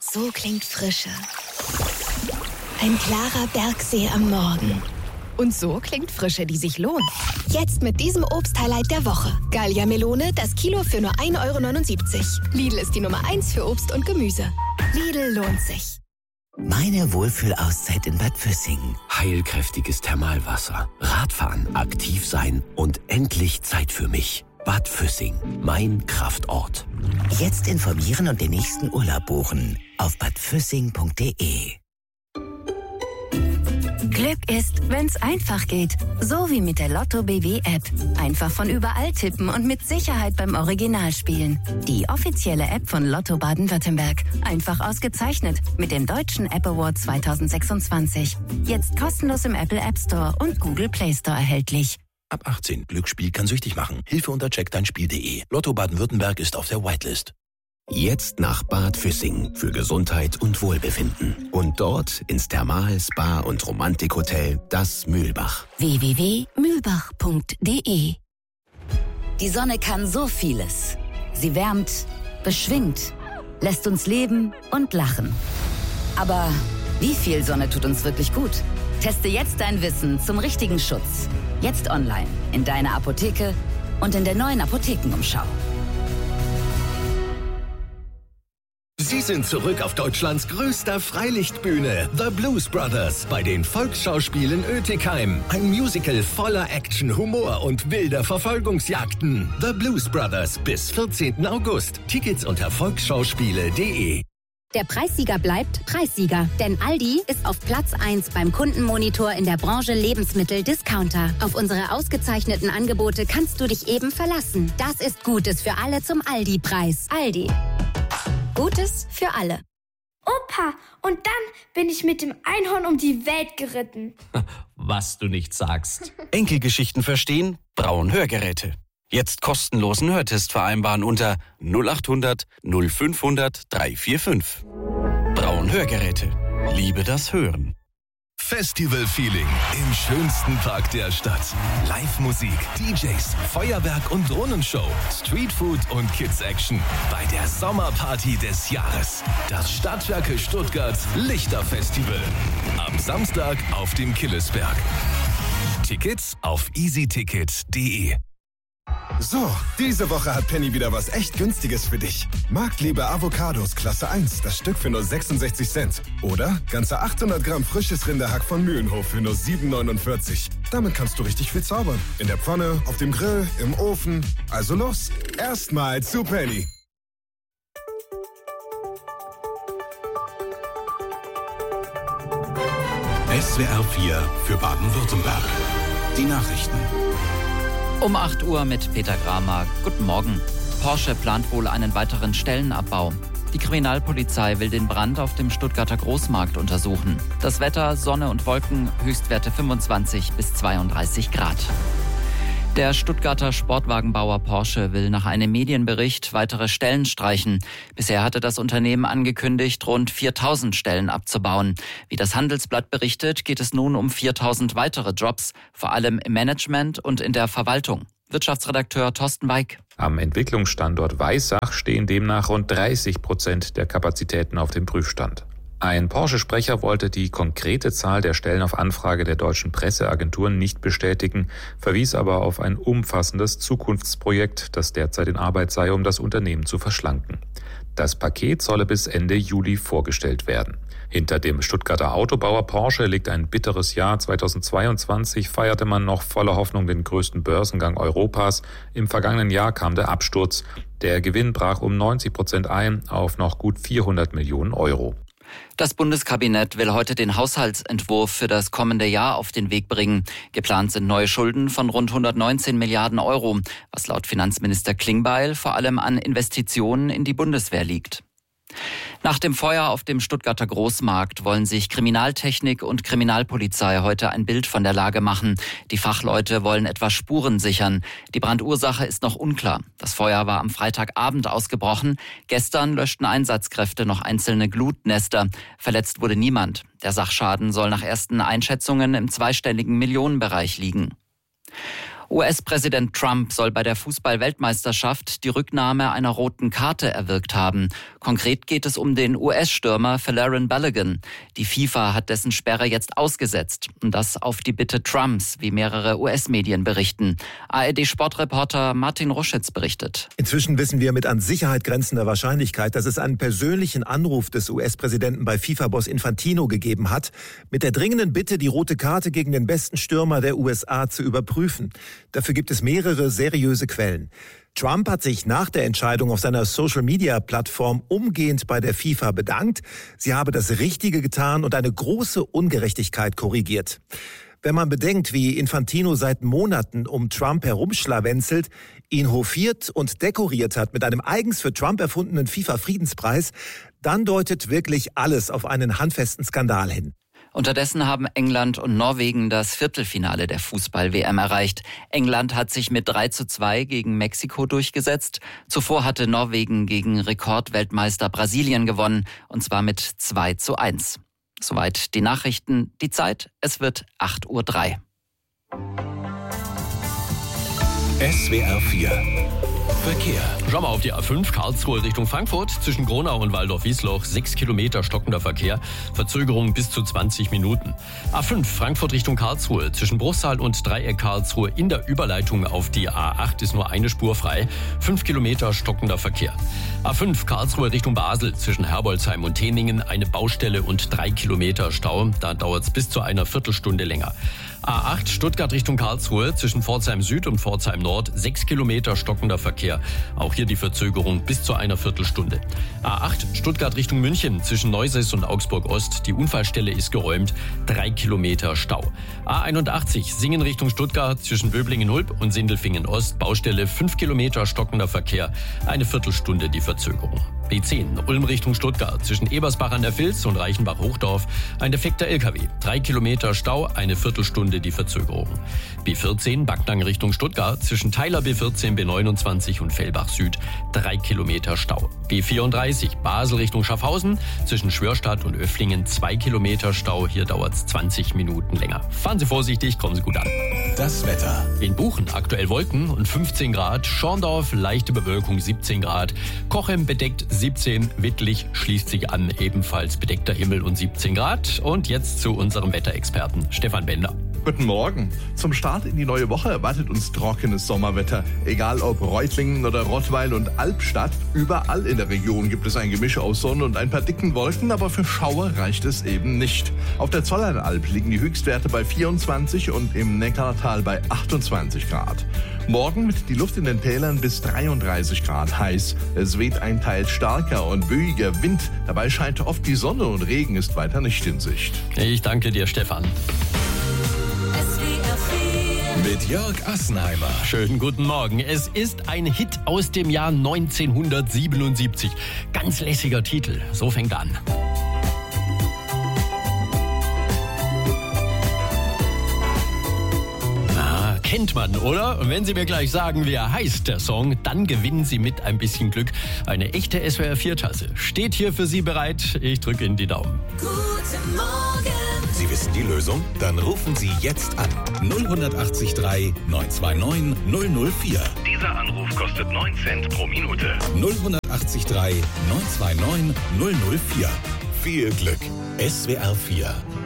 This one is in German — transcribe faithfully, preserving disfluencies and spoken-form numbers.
So klingt Frische. Ein klarer Bergsee am Morgen. Und so klingt Frische, die sich lohnt. Jetzt mit diesem Obst-Highlight der Woche. Gallia Melone, das Kilo für nur ein Euro neunundsiebzig. Lidl ist die Nummer eins für Obst und Gemüse. Lidl lohnt sich. Meine Wohlfühlauszeit in Bad Füssing. Heilkräftiges Thermalwasser, Radfahren, aktiv sein und endlich Zeit für mich. Bad Füssing, mein Kraftort. Jetzt informieren und den nächsten Urlaub buchen auf bad füssing punkt de. Glück ist, wenn's einfach geht. So wie mit der Lotto B W App. Einfach von überall tippen und mit Sicherheit beim Original spielen. Die offizielle App von Lotto Baden-Württemberg. Einfach ausgezeichnet mit dem Deutschen App Award zwanzig sechsundzwanzig. Jetzt kostenlos im Apple App Store und Google Play Store erhältlich. Ab achtzehn. Glücksspiel kann süchtig machen. Hilfe unter check dein Spiel punkt de. Lotto Baden-Württemberg ist auf der Whitelist. Jetzt nach Bad Füssing für Gesundheit und Wohlbefinden. Und dort ins Thermal-, Spa- und Romantikhotel Das Mühlbach. w w w punkt mühlbach punkt de. Die Sonne kann so vieles. Sie wärmt, beschwingt, lässt uns leben und lachen. Aber wie viel Sonne tut uns wirklich gut? Teste jetzt dein Wissen zum richtigen Schutz. Jetzt online, in deiner Apotheke und in der neuen Apothekenumschau. Sie sind zurück auf Deutschlands größter Freilichtbühne, The Blues Brothers, bei den Volksschauspielen Oetikheim. Ein Musical voller Action, Humor und wilder Verfolgungsjagden. The Blues Brothers bis vierzehnten August. Tickets unter volksschauspiele punkt de. Der Preissieger bleibt Preissieger, denn Aldi ist auf Platz eins beim Kundenmonitor in der Branche Lebensmittel-Discounter. Auf unsere ausgezeichneten Angebote kannst du dich eben verlassen. Das ist Gutes für alle zum Aldi-Preis. Aldi. Gutes für alle. Opa, und dann bin ich mit dem Einhorn um die Welt geritten. Was du nicht sagst. Enkelgeschichten verstehen? Braun Hörgeräte. Jetzt kostenlosen Hörtest vereinbaren unter null achthundert null fünfhundert dreihundertfünfundvierzig. Braun Hörgeräte. Liebe das Hören. Festival-Feeling im schönsten Park der Stadt. Live-Musik, D Js, Feuerwerk und Drohnenshow, Streetfood und Kids-Action. Bei der Sommerparty des Jahres. Das Stadtwerke Stuttgart Lichterfestival. Am Samstag auf dem Killesberg. Tickets auf easyticket punkt de. So, diese Woche hat Penny wieder was echt Günstiges für dich. Marktliebe Avocados Klasse eins, das Stück für nur sechsundsechzig Cent. Oder ganze achthundert Gramm frisches Rinderhack von Mühlenhof für nur sieben neunundvierzig. Damit kannst du richtig viel zaubern. In der Pfanne, auf dem Grill, im Ofen. Also los, erstmal zu Penny. S W R vier für Baden-Württemberg. Die Nachrichten. Um acht Uhr mit Peter Kramer. Guten Morgen. Porsche plant wohl einen weiteren Stellenabbau. Die Kriminalpolizei will den Brand auf dem Stuttgarter Großmarkt untersuchen. Das Wetter, Sonne und Wolken, Höchstwerte fünfundzwanzig bis zweiunddreißig Grad. Der Stuttgarter Sportwagenbauer Porsche will nach einem Medienbericht weitere Stellen streichen. Bisher hatte das Unternehmen angekündigt, rund viertausend Stellen abzubauen. Wie das Handelsblatt berichtet, geht es nun um viertausend weitere Jobs, vor allem im Management und in der Verwaltung. Wirtschaftsredakteur Thorsten Weig. Am Entwicklungsstandort Weissach stehen demnach rund dreißig Prozent der Kapazitäten auf dem Prüfstand. Ein Porsche-Sprecher wollte die konkrete Zahl der Stellen auf Anfrage der deutschen Presseagenturen nicht bestätigen, verwies aber auf ein umfassendes Zukunftsprojekt, das derzeit in Arbeit sei, um das Unternehmen zu verschlanken. Das Paket solle bis Ende Juli vorgestellt werden. Hinter dem Stuttgarter Autobauer Porsche liegt ein bitteres Jahr. zweitausendzweiundzwanzig feierte man noch voller Hoffnung den größten Börsengang Europas. Im vergangenen Jahr kam der Absturz. Der Gewinn brach um neunzig Prozent ein auf noch gut vierhundert Millionen Euro. Das Bundeskabinett will heute den Haushaltsentwurf für das kommende Jahr auf den Weg bringen. Geplant sind neue Schulden von rund hundertneunzehn Milliarden Euro, was laut Finanzminister Klingbeil vor allem an Investitionen in die Bundeswehr liegt. Nach dem Feuer auf dem Stuttgarter Großmarkt wollen sich Kriminaltechnik und Kriminalpolizei heute ein Bild von der Lage machen. Die Fachleute wollen etwa Spuren sichern. Die Brandursache ist noch unklar. Das Feuer war am Freitagabend ausgebrochen. Gestern löschten Einsatzkräfte noch einzelne Glutnester. Verletzt wurde niemand. Der Sachschaden soll nach ersten Einschätzungen im zweistelligen Millionenbereich liegen. U S-Präsident Trump soll bei der Fußball-Weltmeisterschaft die Rücknahme einer roten Karte erwirkt haben. Konkret geht es um den U S-Stürmer Folarin Balogun. Die FIFA hat dessen Sperre jetzt ausgesetzt. Und das auf die Bitte Trumps, wie mehrere U S-Medien berichten. A R D-Sportreporter Martin Ruschitz berichtet. Inzwischen wissen wir mit an Sicherheit grenzender Wahrscheinlichkeit, dass es einen persönlichen Anruf des U S-Präsidenten bei FIFA-Boss Infantino gegeben hat, mit der dringenden Bitte, die rote Karte gegen den besten Stürmer der U S A zu überprüfen. Dafür gibt es mehrere seriöse Quellen. Trump hat sich nach der Entscheidung auf seiner Social-Media-Plattform umgehend bei der FIFA bedankt. Sie habe das Richtige getan und eine große Ungerechtigkeit korrigiert. Wenn man bedenkt, wie Infantino seit Monaten um Trump herumschlawenzelt, ihn hofiert und dekoriert hat mit einem eigens für Trump erfundenen FIFA-Friedenspreis, dann deutet wirklich alles auf einen handfesten Skandal hin. Unterdessen haben England und Norwegen das Viertelfinale der Fußball-W M erreicht. England hat sich mit drei zu zwei gegen Mexiko durchgesetzt. Zuvor hatte Norwegen gegen Rekordweltmeister Brasilien gewonnen, und zwar mit zwei zu eins. Soweit die Nachrichten. Die Zeit, es wird acht Uhr drei. S W R vier Verkehr. Schauen wir auf die A fünf Karlsruhe Richtung Frankfurt. Zwischen Gronau und Waldorf-Wiesloch sechs Kilometer stockender Verkehr. Verzögerung bis zu zwanzig Minuten. A fünf Frankfurt Richtung Karlsruhe. Zwischen Bruchsal und Dreieck Karlsruhe in der Überleitung auf die A acht ist nur eine Spur frei. fünf Kilometer stockender Verkehr. A fünf Karlsruhe Richtung Basel. Zwischen Herbolzheim und Teningen eine Baustelle und drei Kilometer Stau. Da dauert es bis zu einer Viertelstunde länger. A acht Stuttgart Richtung Karlsruhe. Zwischen Pforzheim Süd und Pforzheim Nord sechs Kilometer stockender Verkehr. Auch hier die Verzögerung bis zu einer Viertelstunde. A acht Stuttgart Richtung München. Zwischen Neuses und Augsburg Ost. Die Unfallstelle ist geräumt. Drei Kilometer Stau. A einundachtzig Singen Richtung Stuttgart. Zwischen Böblingen-Hulb und Sindelfingen Ost. Baustelle fünf Kilometer stockender Verkehr. Eine Viertelstunde die Verzögerung. B zehn Ulm Richtung Stuttgart. Zwischen Ebersbach an der Vils und Reichenbach-Hochdorf ein defekter L K W. Drei Kilometer Stau, eine Viertelstunde die Verzögerung. B vierzehn Backnang Richtung Stuttgart. Zwischen Theiler B vierzehn, B neunundzwanzig und Fellbach Süd. Drei Kilometer Stau. B vierunddreißig Basel Richtung Schaffhausen. Zwischen Schwörstadt und Öfflingen zwei Kilometer Stau. Hier dauert es zwanzig Minuten länger. Fahren Sie vorsichtig, kommen Sie gut an. Das Wetter. In Buchen aktuell Wolken und fünfzehn Grad. Schorndorf leichte Bewölkung siebzehn Grad. Kochem bedeckt siebzehn, Wittlich schließt sich an, ebenfalls bedeckter Himmel und siebzehn Grad. Und jetzt zu unserem Wetterexperten Stefan Bender. Guten Morgen. Zum Start in die neue Woche erwartet uns trockenes Sommerwetter. Egal ob Reutlingen oder Rottweil und Albstadt, überall in der Region gibt es ein Gemisch aus Sonne und ein paar dicken Wolken, aber für Schauer reicht es eben nicht. Auf der Zollernalb liegen die Höchstwerte bei vierundzwanzig und im Neckartal bei achtundzwanzig Grad. Morgen wird die Luft in den Tälern bis dreiunddreißig Grad heiß. Es weht ein teils starker und böiger Wind. Dabei scheint oft die Sonne und Regen ist weiter nicht in Sicht. Ich danke dir, Stefan. Mit Jörg Assenheimer. Schönen guten Morgen. Es ist ein Hit aus dem Jahr neunzehnhundertsiebenundsiebzig. Ganz lässiger Titel. So fängt er an. Ah, kennt man, oder? Und wenn Sie mir gleich sagen, wie er heißt, der Song, dann gewinnen Sie mit ein bisschen Glück eine echte S W R vier Tasse. Steht hier für Sie bereit. Ich drücke Ihnen die Daumen. Guten Morgen. Sie wissen die Lösung? Dann rufen Sie jetzt an. null acht drei neun zwei neun null null vier. Dieser Anruf kostet neun Cent pro Minute. null acht drei neun zwei neun null null vier. Viel Glück. S W R vier